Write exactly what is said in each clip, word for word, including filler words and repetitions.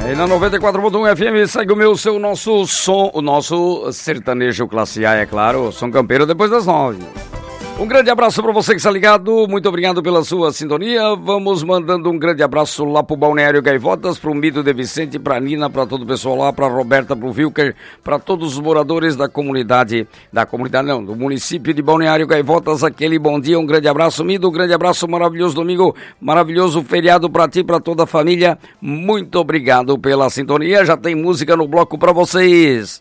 Aí na noventa e quatro ponto um F M segue o meu, seu, nosso som, o nosso sertanejo classe A, é claro, som campeiro depois das nove. Um grande abraço para você que está ligado, muito obrigado pela sua sintonia. Vamos mandando um grande abraço lá pro Balneário Gaivotas, pro Mito de Vicente, pra Nina, pra todo o pessoal lá, pra Roberta, pro Wilker, pra todos os moradores da comunidade, da comunidade não, do município de Balneário Gaivotas, aquele bom dia, um grande abraço, Mido, um grande abraço, maravilhoso domingo, maravilhoso feriado pra ti, pra toda a família. Muito obrigado pela sintonia, já tem música no bloco pra vocês.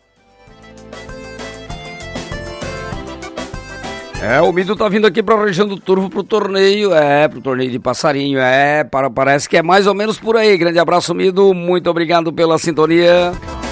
É, o Mido tá vindo aqui pra região do Turvo pro torneio, é, pro torneio de passarinho, é, para, parece que é mais ou menos por aí. Grande abraço, Mido, muito obrigado pela sintonia.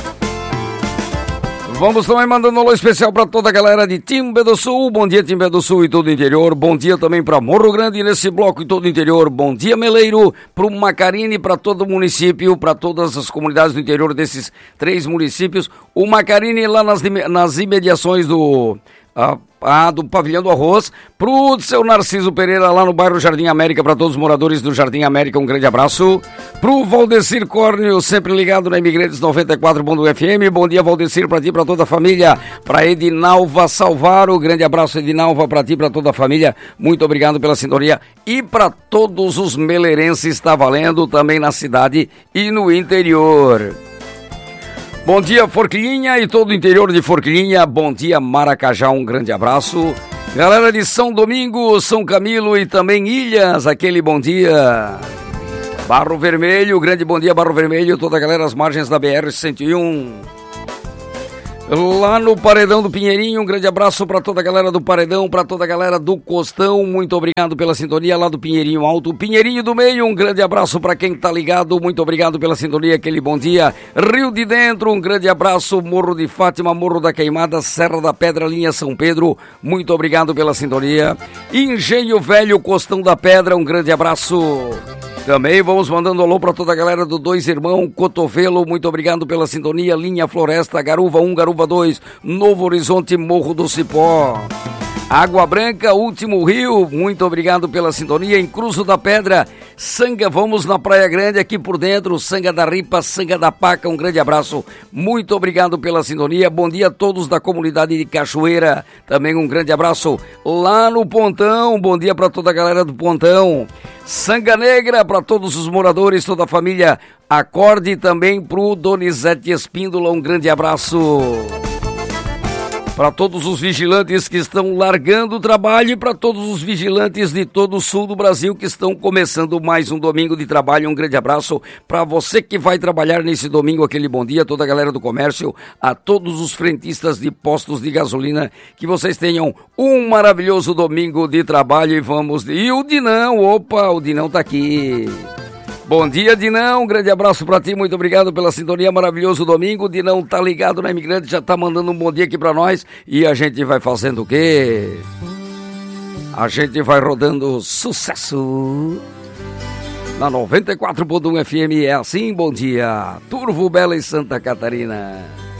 Vamos também mandando um alô especial pra toda a galera de Timbé do Sul, bom dia Timbé do Sul e todo o interior, bom dia também pra Morro Grande nesse bloco e todo o interior, bom dia Meleiro, pro Macarine, pra todo o município, pra todas as comunidades do interior desses três municípios, o Macarine lá nas, nas imediações do... Ah, ah, do Pavilhão do Arroz, pro seu Narciso Pereira lá no bairro Jardim América, para todos os moradores do Jardim América, um grande abraço. Pro Valdecir Córneo, sempre ligado na Imigrantes noventa e quatro ponto F M, bom dia Valdecir, pra ti, pra toda a família. Pra Edinalva Salvaro, grande abraço Edinalva, pra ti, pra toda a família, muito obrigado pela sintonia. E pra todos os meleirenses, está valendo também na cidade e no interior. Bom dia, Forquilhinha e todo o interior de Forquilhinha. Bom dia, Maracajá, um grande abraço. Galera de São Domingo, São Camilo e também Ilhas, aquele bom dia. Barro Vermelho, grande bom dia, Barro Vermelho, toda a galera às margens da B R cento e um. Lá no Paredão do Pinheirinho, um grande abraço para toda a galera do Paredão, para toda a galera do Costão, muito obrigado pela sintonia lá do Pinheirinho Alto, Pinheirinho do Meio, um grande abraço para quem tá ligado, muito obrigado pela sintonia, aquele bom dia. Rio de Dentro, um grande abraço, Morro de Fátima, Morro da Queimada, Serra da Pedra, linha São Pedro, muito obrigado pela sintonia. Engenho Velho, Costão da Pedra, um grande abraço. Também vamos mandando alô para toda a galera do Dois Irmão, Cotovelo, muito obrigado pela sintonia, Linha Floresta, Garuva um, Garuva dois, Novo Horizonte, Morro do Cipó. Água Branca, Último Rio, muito obrigado pela sintonia, em Cruzo da Pedra, Sanga, vamos na Praia Grande aqui por dentro, Sanga da Ripa, Sanga da Paca, um grande abraço, muito obrigado pela sintonia, bom dia a todos da comunidade de Cachoeira, também um grande abraço lá no Pontão, bom dia para toda a galera do Pontão. Sanga Negra para todos os moradores, toda a família, acorde também pro Donizete Espíndola, um grande abraço. Para todos os vigilantes que estão largando o trabalho e para todos os vigilantes de todo o sul do Brasil que estão começando mais um domingo de trabalho, um grande abraço para você que vai trabalhar nesse domingo, aquele bom dia, toda a galera do comércio, a todos os frentistas de postos de gasolina, que vocês tenham um maravilhoso domingo de trabalho e vamos... E o Dinão, opa, o Dinão tá aqui... Bom dia, Dinão, um grande abraço pra ti, muito obrigado pela sintonia, maravilhoso domingo. Dinão tá ligado na Imigrante, já tá mandando um bom dia aqui pra nós. E a gente vai fazendo o quê? A gente vai rodando sucesso na noventa e quatro ponto um F M, é assim, bom dia, Turvo, Bela e Santa Catarina.